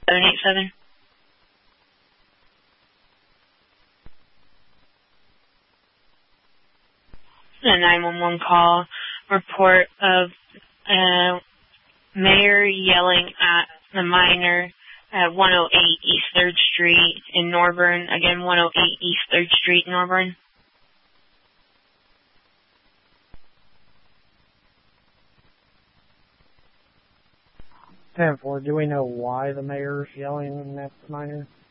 787. A 911 call report of mayor yelling at the minor at 108 East 3rd Street in Norburn. Again, 108 East 3rd Street, Norburn. 10-4, do we know why the mayor's yelling at the minor?